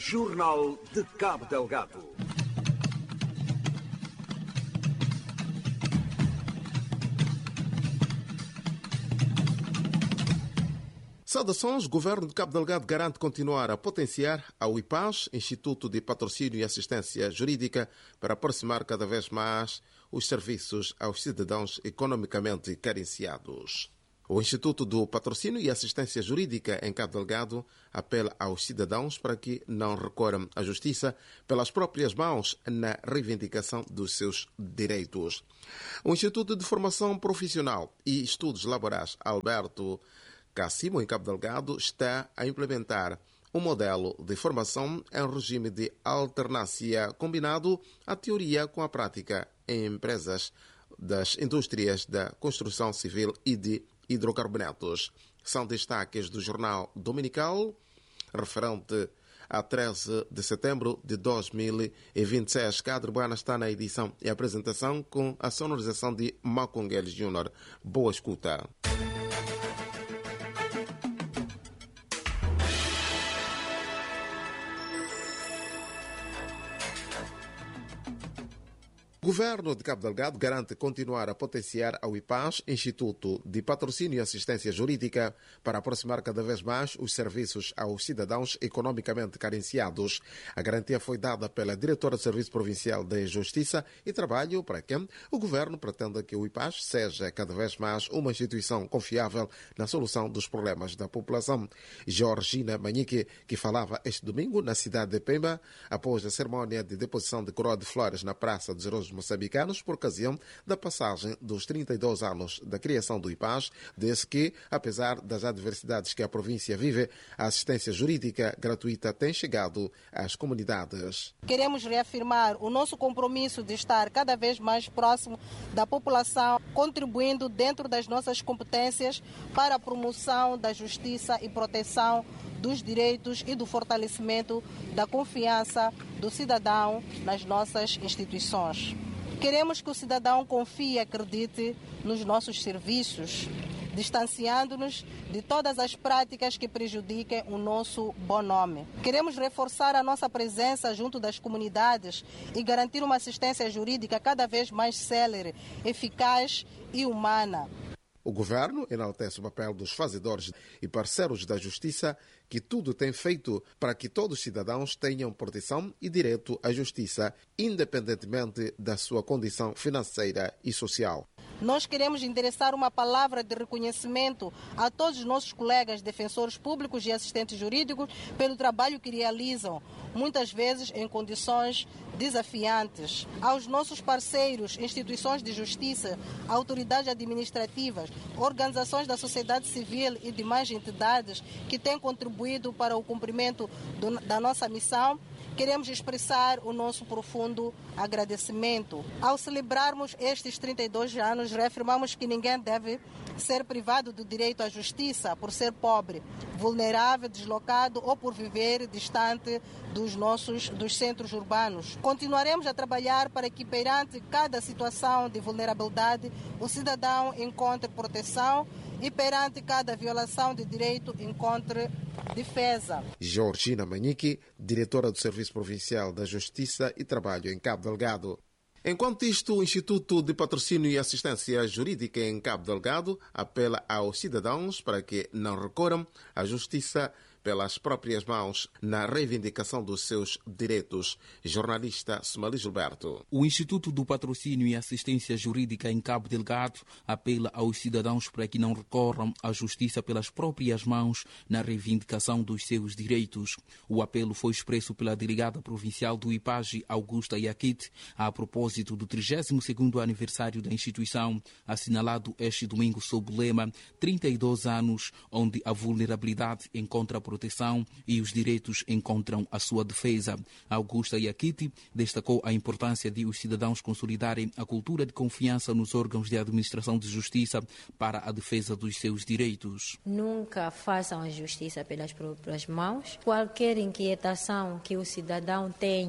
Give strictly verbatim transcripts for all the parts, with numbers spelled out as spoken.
Jornal de Cabo Delgado. Saudações. O Governo de Cabo Delgado garante continuar a potenciar a U I P A S, Instituto de Patrocínio e Assistência Jurídica, para aproximar cada vez mais os serviços aos cidadãos economicamente carenciados. O Instituto do Patrocínio e Assistência Jurídica em Cabo Delgado apela aos cidadãos para que não recorram à justiça pelas próprias mãos na reivindicação dos seus direitos. O Instituto de Formação Profissional e Estudos Laborais Alberto Cassimo, em Cabo Delgado, está a implementar um modelo de formação em regime de alternância combinado à teoria com a prática em empresas das indústrias da construção civil e de hidrocarbonetos. São destaques do Jornal Dominical, referente a treze de setembro de dois mil e vinte e seis. Cadre Buana está na edição e apresentação com a sonorização de Maconguel Júnior. Boa escuta. O Governo de Cabo Delgado garante continuar a potenciar a U I P A S, Instituto de Patrocínio e Assistência Jurídica, para aproximar cada vez mais os serviços aos cidadãos economicamente carenciados. A garantia foi dada pela Diretora do Serviço Provincial de Justiça e Trabalho, para quem o Governo pretende que a U I P A S seja cada vez mais uma instituição confiável na solução dos problemas da população. Georgina Manique, que falava este domingo na cidade de Pemba, após a cerimónia de deposição de coroa de flores na Praça dos Heróis moçambicanos, por ocasião da passagem dos trinta e dois anos da criação do I P A S, disse que, apesar das adversidades que a província vive, a assistência jurídica gratuita tem chegado às comunidades. Queremos reafirmar o nosso compromisso de estar cada vez mais próximo da população, contribuindo dentro das nossas competências para a promoção da justiça e proteção dos direitos e do fortalecimento da confiança do cidadão nas nossas instituições. Queremos que o cidadão confie e acredite nos nossos serviços, distanciando-nos de todas as práticas que prejudiquem o nosso bom nome. Queremos reforçar a nossa presença junto das comunidades e garantir uma assistência jurídica cada vez mais célere, eficaz e humana. O Governo enaltece o papel dos fazedores e parceiros da Justiça, que tudo tem feito para que todos os cidadãos tenham proteção e direito à justiça, independentemente da sua condição financeira e social. Nós queremos endereçar uma palavra de reconhecimento a todos os nossos colegas defensores públicos e assistentes jurídicos pelo trabalho que realizam, muitas vezes em condições desafiantes. Aos nossos parceiros, instituições de justiça, autoridades administrativas, organizações da sociedade civil e demais entidades que têm contribuído para o cumprimento do, da nossa missão, queremos expressar o nosso profundo agradecimento. Ao celebrarmos estes trinta e dois anos, reafirmamos que ninguém deve ser privado do direito à justiça por ser pobre, vulnerável, deslocado ou por viver distante dos nossos dos centros urbanos. Continuaremos a trabalhar para que, perante cada situação de vulnerabilidade, o cidadão encontre proteção e, perante cada violação de direito, encontre defesa. Georgina Manique, diretora do Serviço Provincial da Justiça e Trabalho em Cabo Delgado. Enquanto isto, o Instituto de Patrocínio e Assistência Jurídica em Cabo Delgado apela aos cidadãos para que não recorram à justiça pelas próprias mãos na reivindicação dos seus direitos. Jornalista Somali Gilberto. O Instituto do Patrocínio e Assistência Jurídica em Cabo Delgado apela aos cidadãos para que não recorram à justiça pelas próprias mãos na reivindicação dos seus direitos. O apelo foi expresso pela delegada provincial do I P A S, Augusta Yaquite, a propósito do trigésimo segundo aniversário da instituição, assinalado este domingo sob o lema trinta e dois anos, onde a vulnerabilidade encontra proteção e os direitos encontram a sua defesa. Augusta Yaquite destacou a importância de os cidadãos consolidarem a cultura de confiança nos órgãos de administração de justiça para a defesa dos seus direitos. Nunca façam a justiça pelas próprias mãos. Qualquer inquietação que o cidadão tenha,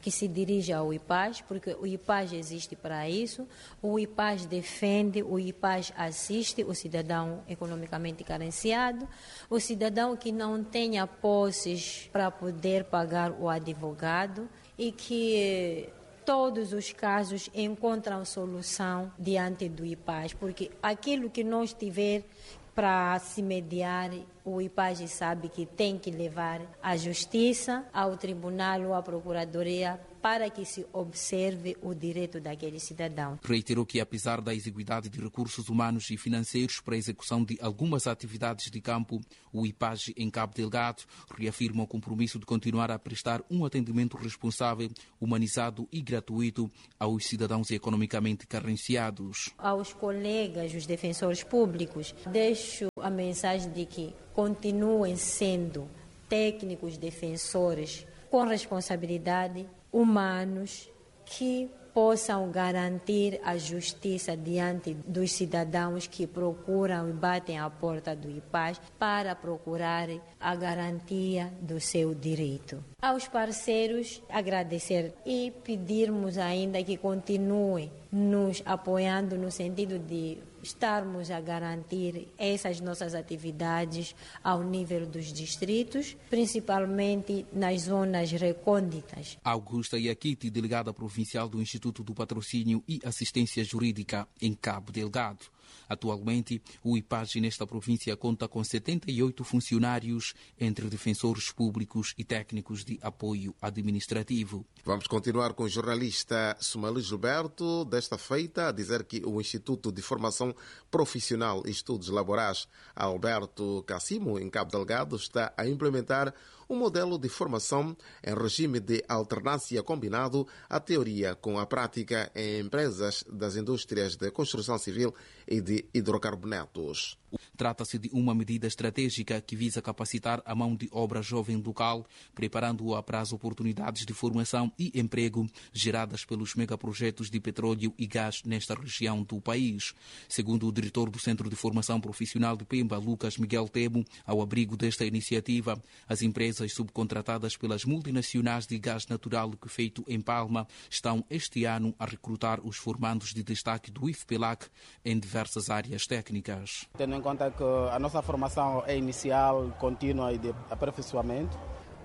que se dirige ao I P A S, porque o I P A S existe para isso. O I P A S defende, o I P A S assiste o cidadão economicamente carenciado, o cidadão que não tenha posses para poder pagar o advogado e que todos os casos encontram solução diante do I P A S, porque aquilo que não estiver para se mediar, o I P A S sabe que tem que levar à justiça, ao tribunal ou à procuradoria para que se observe o direito daquele cidadão. Reiterou que, apesar da exiguidade de recursos humanos e financeiros para a execução de algumas atividades de campo, o I P A S em Cabo Delgado reafirma o compromisso de continuar a prestar um atendimento responsável, humanizado e gratuito aos cidadãos economicamente carenciados. Aos colegas, os defensores públicos, deixo a mensagem de que continuem sendo técnicos defensores com responsabilidade, humanos, que possam garantir a justiça diante dos cidadãos que procuram e batem à porta do I P A S para procurar a garantia do seu direito. Aos parceiros, agradecer e pedirmos ainda que continuem nos apoiando no sentido de estarmos a garantir essas nossas atividades ao nível dos distritos, principalmente nas zonas recônditas. Augusta Iakiti, delegada provincial do Instituto do Patrocínio e Assistência Jurídica em Cabo Delgado. Atualmente, o I P A S nesta província conta com setenta e oito funcionários, entre defensores públicos e técnicos de apoio administrativo. Vamos continuar com o jornalista Sumali Gilberto, desta feita, a dizer que o Instituto de Formação Profissional e Estudos Laborais Alberto Cassimo, em Cabo Delgado, está a implementar um modelo de formação em regime de alternância combinado, a teoria com a prática em empresas das indústrias de construção civil e de hidrocarbonetos. Trata-se de uma medida estratégica que visa capacitar a mão de obra jovem local, preparando-a para as oportunidades de formação e emprego geradas pelos megaprojetos de petróleo e gás nesta região do país. Segundo o diretor do Centro de Formação Profissional de Pemba, Lucas Miguel Temo, ao abrigo desta iniciativa, as empresas subcontratadas pelas multinacionais de gás natural que feito em Palma estão este ano a recrutar os formandos de destaque do I F P E L A C em diversas áreas técnicas. Tendo em conta que a nossa formação é inicial, contínua e de aperfeiçoamento,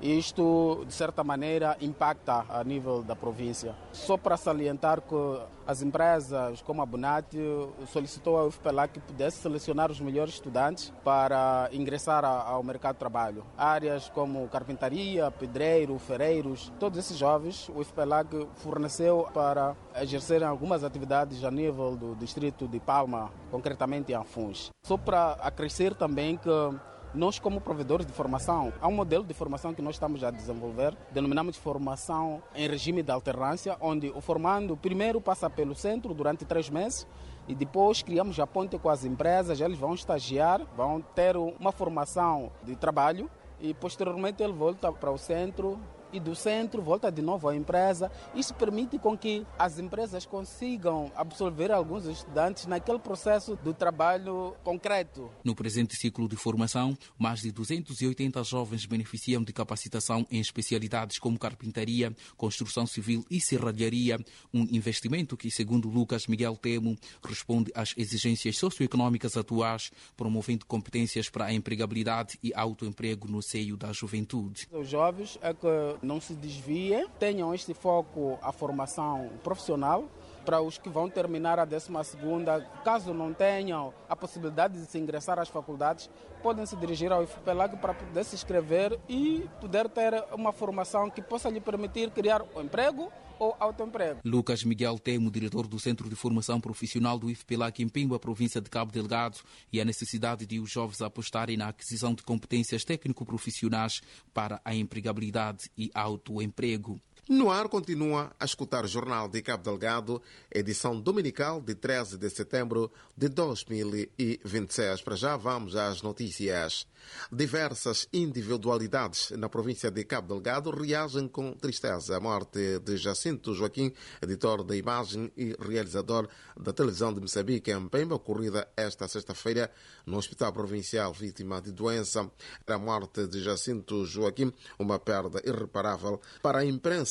isto, de certa maneira, impacta a nível da província. Só para salientar que as empresas como a Bonat solicitou ao I F P E L A C que pudesse selecionar os melhores estudantes para ingressar ao mercado de trabalho. Áreas como carpintaria, pedreiro, ferreiros, todos esses jovens, o I F P E L A C forneceu para exercerem algumas atividades a nível do distrito de Palma, concretamente em Afuns. Só para acrescer também que nós, como provedores de formação, há um modelo de formação que nós estamos a desenvolver, denominamos de formação em regime de alternância, onde o formando primeiro passa pelo centro durante três meses e depois criamos a ponte com as empresas, eles vão estagiar, vão ter uma formação de trabalho e posteriormente ele volta para o centro e do centro volta de novo à empresa. Isso permite com que as empresas consigam absorver alguns estudantes naquele processo do trabalho concreto. No presente ciclo de formação, mais de duzentos e oitenta jovens beneficiam de capacitação em especialidades como carpintaria, construção civil e serralharia, um investimento que, segundo Lucas Miguel Temo, responde às exigências socioeconómicas atuais, promovendo competências para a empregabilidade e autoemprego no seio da juventude. Os jovens é que não se desviem, tenham este foco à formação profissional. Para os que vão terminar a décima segunda, caso não tenham a possibilidade de se ingressar às faculdades, podem se dirigir ao I F P E L A C para poder se inscrever e poder ter uma formação que possa lhe permitir criar um emprego ou autoemprego. Lucas Miguel Temo, diretor do Centro de Formação Profissional do I F P E L A C em Pemba, província de Cabo Delgado, e a necessidade de os jovens apostarem na aquisição de competências técnico-profissionais para a empregabilidade e autoemprego. No ar continua a escutar o Jornal de Cabo Delgado, edição dominical de treze de setembro de dois mil e vinte e seis. Para já vamos às notícias. Diversas individualidades na província de Cabo Delgado reagem com tristeza à morte de Jacinto Joaquim, editor da imagem e realizador da televisão de Moçambique em Pemba, ocorrida esta sexta-feira no Hospital Provincial, vítima de doença. A morte de Jacinto Joaquim, uma perda irreparável para a imprensa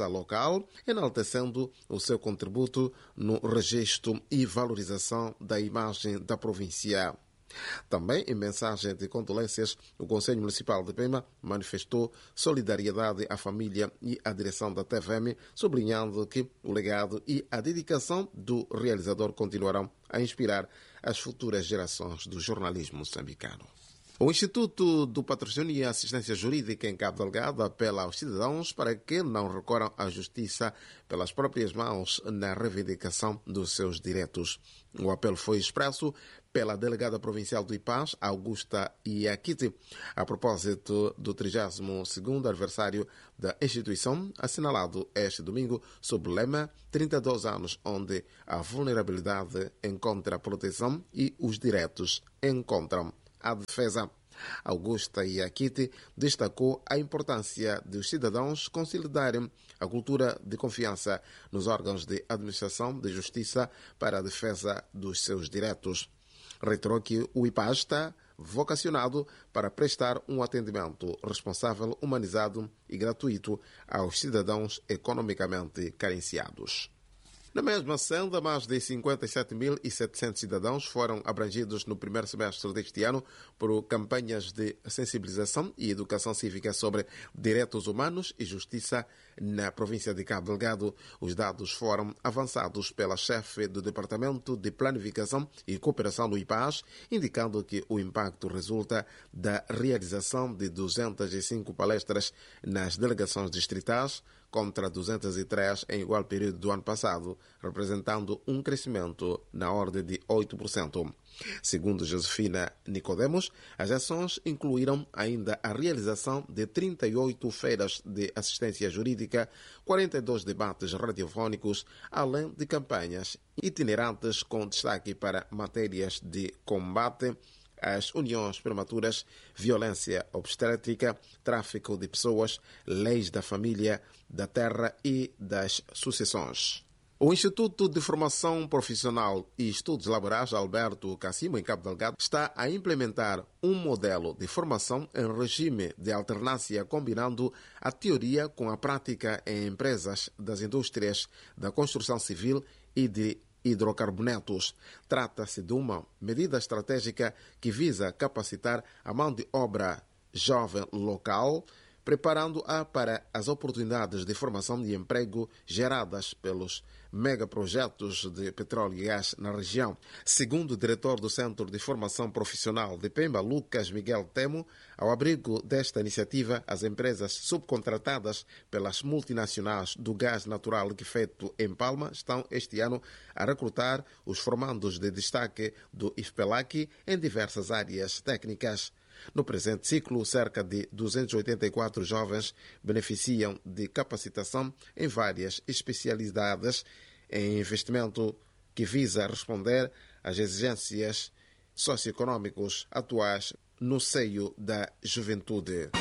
imprensa local, enaltecendo o seu contributo no registro e valorização da imagem da província. Também, em mensagem de condolências, o Conselho Municipal de Pemba manifestou solidariedade à família e à direção da T V M, sublinhando que o legado e a dedicação do realizador continuarão a inspirar as futuras gerações do jornalismo moçambicano. O Instituto do Patrocínio e Assistência Jurídica em Cabo Delgado apela aos cidadãos para que não recorram à justiça pelas próprias mãos na reivindicação dos seus direitos. O apelo foi expresso pela delegada provincial do I P A S, Augusta Iakiti, a propósito do trigésimo segundo aniversário da instituição, assinalado este domingo sob o lema trinta e dois anos, onde a vulnerabilidade encontra proteção e os direitos encontram a defesa. Augusta Iakiti destacou a importância dos cidadãos consolidarem a cultura de confiança nos órgãos de administração de justiça para a defesa dos seus direitos. Reiterou que o I P A S está vocacionado para prestar um atendimento responsável, humanizado e gratuito aos cidadãos economicamente carenciados. Na mesma senda, mais de cinquenta e sete mil e setecentos cidadãos foram abrangidos no primeiro semestre deste ano por campanhas de sensibilização e educação cívica sobre direitos humanos e justiça na província de Cabo Delgado. Os dados foram avançados pela chefe do Departamento de Planificação e Cooperação do I P A S, indicando que o impacto resulta da realização de duzentas e cinco palestras nas delegações distritais, contra duzentas e três em igual período do ano passado, representando um crescimento na ordem de oito por cento. Segundo Josefina Nicodemos, as ações incluíram ainda a realização de trinta e oito feiras de assistência jurídica, quarenta e dois debates radiofónicos, além de campanhas itinerantes com destaque para matérias de combate às uniões prematuras, violência obstétrica, tráfico de pessoas, leis da família, da terra e das sucessões. O Instituto de Formação Profissional e Estudos Laborais Alberto Cassimo, em Cabo Delgado, está a implementar um modelo de formação em regime de alternância, combinando a teoria com a prática em empresas das indústrias da construção civil e de hidrocarbonetos. Trata-se de uma medida estratégica que visa capacitar a mão de obra jovem local, preparando-a para as oportunidades de formação e emprego geradas pelos megaprojetos de petróleo e gás na região. Segundo o diretor do Centro de Formação Profissional de Pemba, Lucas Miguel Temo, ao abrigo desta iniciativa, as empresas subcontratadas pelas multinacionais do gás natural liquefeito em Palma estão este ano a recrutar os formandos de destaque do IFPELAC em diversas áreas técnicas. No presente ciclo, cerca de duzentos e oitenta e quatro jovens beneficiam de capacitação em várias especialidades em investimento que visa responder às exigências socioeconômicas atuais no seio da juventude.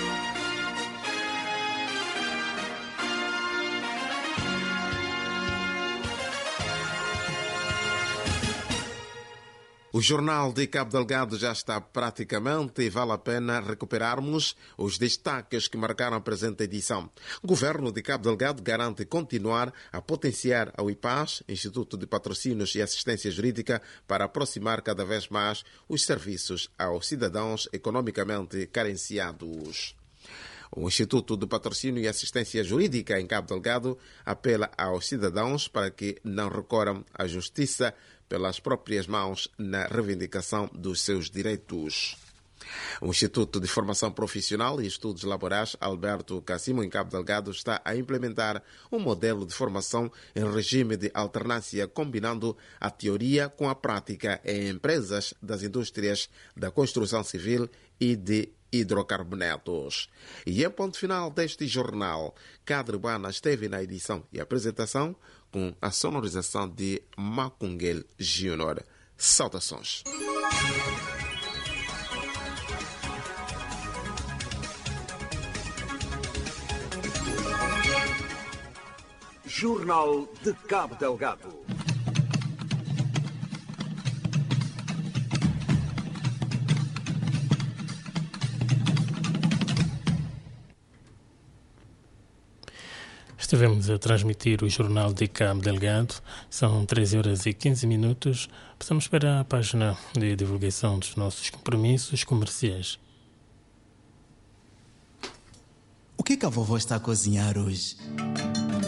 O Jornal de Cabo Delgado já está praticamente e vale a pena recuperarmos os destaques que marcaram a presente edição. O Governo de Cabo Delgado garante continuar a potenciar ao I P A S, Instituto de Patrocínios e Assistência Jurídica, para aproximar cada vez mais os serviços aos cidadãos economicamente carenciados. O Instituto de Patrocínio e Assistência Jurídica em Cabo Delgado apela aos cidadãos para que não recorram à justiça pelas próprias mãos na reivindicação dos seus direitos. O Instituto de Formação Profissional e Estudos Laborais Alberto Cassimo, em Cabo Delgado, está a implementar um modelo de formação em regime de alternância, combinando a teoria com a prática em empresas das indústrias da construção civil e de hidrocarbonetos. E em ponto final deste jornal, Cadre Bana esteve na edição e apresentação com a sonorização de Macunguel Júnior. Saudações. Jornal de Cabo Delgado. Estivemos a transmitir o Jornal de Cabo Delgado. São treze horas e quinze minutos. Passamos para a página de divulgação dos nossos compromissos comerciais. O que, que a vovó está a cozinhar hoje?